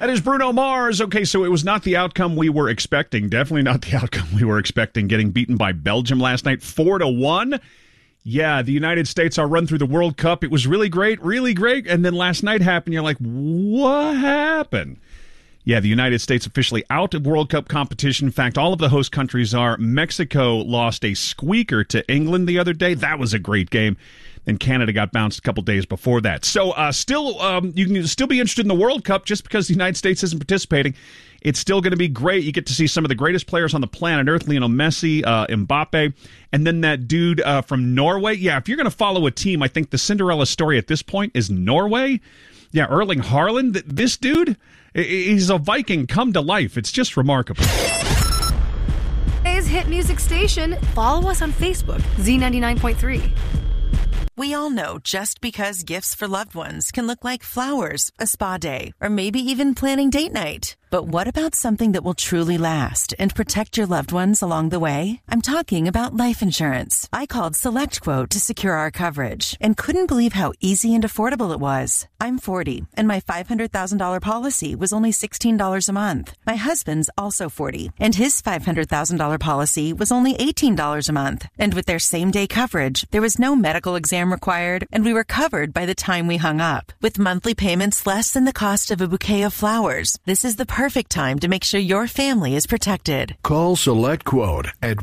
That is Bruno Mars. Okay, so it was not the outcome we were expecting. Definitely not the outcome we were expecting, getting beaten by Belgium last night, 4-1. Yeah, the United States, our run through the World Cup, it was really great. And then last night happened. You're like, what happened? Yeah, the United States officially out of World Cup competition. In fact, all of the host countries are. Mexico lost a squeaker to England the other day. That was a great game. Then Canada got bounced a couple days before that. So you can still be interested in the World Cup just because the United States isn't participating. It's still going to be great. You get to see some of the greatest players on the planet Earth, Lionel Messi, Mbappe, and then that dude from Norway. Yeah, if you're going to follow a team, I think the Cinderella story at this point is Norway. Yeah, Erling Haaland. This dude, he's a Viking come to life. It's just remarkable. Today's hit music station. Follow us on Facebook, Z99.3. We all know just because gifts for loved ones can look like flowers, a spa day, or maybe even planning date night. But what about something that will truly last and protect your loved ones along the way? I'm talking about life insurance. I called SelectQuote to secure our coverage and couldn't believe how easy and affordable it was. I'm 40, and my $500,000 policy was only $16 a month. My husband's also 40, and his $500,000 policy was only $18 a month. And with their same-day coverage, there was no medical exam required, and we were covered by the time we hung up. With monthly payments less than the cost of a bouquet of flowers, this is the perfect time to make sure your family is protected. Call SelectQuote at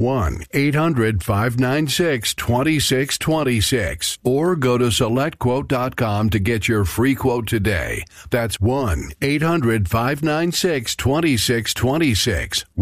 1-800-596-2626 or go to SelectQuote.com to get your free quote today. That's 1-800-596-2626.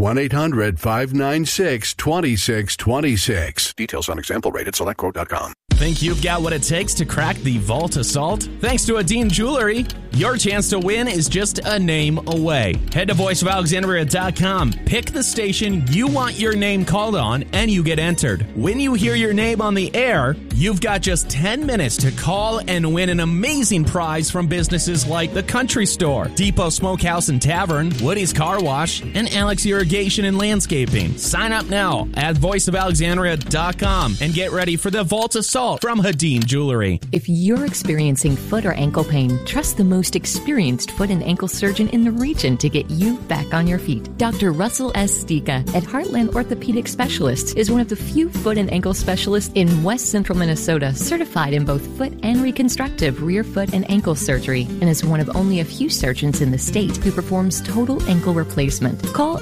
1-800-596-2626. Details on example rate at SelectQuote.com. Think you've got what it takes to crack the Vault Assault? Thanks to Adine Jewelry, your chance to win is just a name away. Head to voiceofalexandria.com, pick the station you want your name called on, and you get entered. When you hear your name on the air, you've got just 10 minutes to call and win an amazing prize from businesses like The Country Store, Depot Smokehouse and Tavern, Woody's Car Wash, and Alex Irrigation and Landscaping. Sign up now at voiceofalexandria.com and get ready for the Vault Assault from Hadeen Jewelry. If you're experiencing foot or ankle pain, trust the most experienced foot and ankle surgeon in the region to get you back on your feet. Dr. Russell S. Stika at Heartland Orthopedic Specialists is one of the few foot and ankle specialists in West Central Minnesota certified in both foot and reconstructive rear foot and ankle surgery, and is one of only a few surgeons in the state who performs total ankle replacement. Call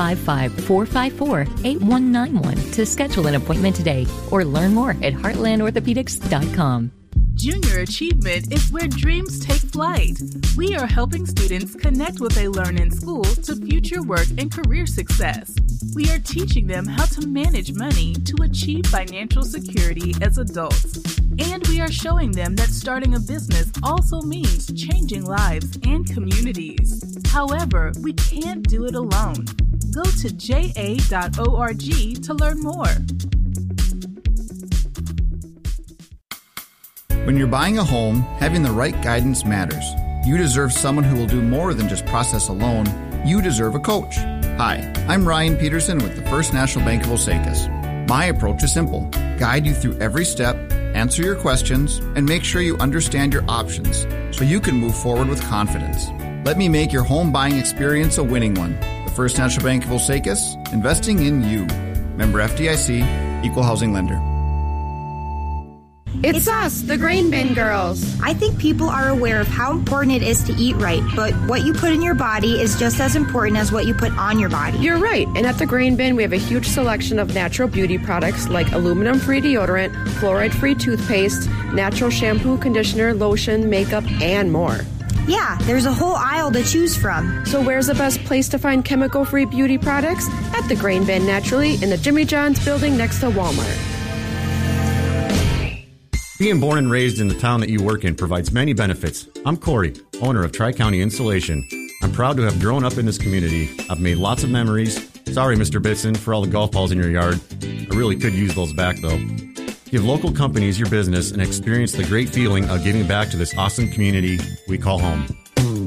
855-454-8191 to schedule an appointment today or learn more at heartlandorthopedics.com. Junior Achievement is where dreams take flight. We are helping students connect what they learn in school to future work and career success. We are teaching them how to manage money to achieve financial security as adults. And we are showing them that starting a business also means changing lives and communities. However, we can't do it alone. Go to ja.org to learn more. When you're buying a home, having the right guidance matters. You deserve someone who will do more than just process a loan. You deserve a coach. Hi, I'm Ryan Peterson with the First National Bank of Osakis. My approach is simple. Guide you through every step, answer your questions, and make sure you understand your options so you can move forward with confidence. Let me make your home buying experience a winning one. The First National Bank of Osakis, investing in you. Member FDIC, Equal Housing Lender. It's us, the Grain Bin Girls. I think people are aware of how important it is to eat right, but what you put in your body is just as important as what you put on your body. You're right, and at the Grain Bin, we have a huge selection of natural beauty products like aluminum-free deodorant, fluoride-free toothpaste, natural shampoo, conditioner, lotion, makeup, and more. Yeah, there's a whole aisle to choose from. So where's the best place to find chemical-free beauty products? At the Grain Bin, naturally, in the Jimmy John's building next to Walmart. Being born and raised in the town that you work in provides many benefits. I'm Corey, owner of Tri-County Insulation. I'm proud to have grown up in this community. I've made lots of memories. Sorry, Mr. Bitson, for all the golf balls in your yard. I really could use those back, though. Give local companies your business and experience the great feeling of giving back to this awesome community we call home.